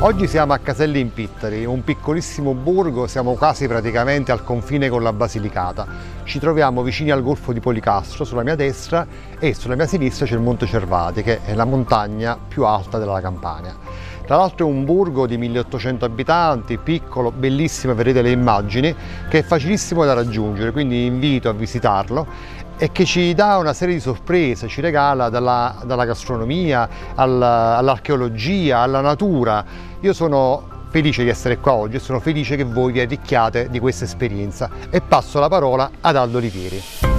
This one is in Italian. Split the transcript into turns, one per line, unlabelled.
Oggi siamo a Caselli in Pitteri, un piccolissimo borgo, siamo quasi praticamente al confine con la Basilicata. Ci troviamo vicini al Golfo di Policastro sulla mia destra e sulla mia sinistra c'è il Monte Cervati, che è la montagna più alta della Campania. Tra l'altro è un borgo di 1800 abitanti, piccolo, bellissimo, vedrete le immagini, che è facilissimo da raggiungere, quindi invito a visitarlo e che ci dà una serie di sorprese, ci regala dalla gastronomia all'archeologia, alla natura. Io sono felice di essere qua oggi e sono felice che voi vi arricchiate di questa esperienza e passo la parola ad Aldo Olivieri.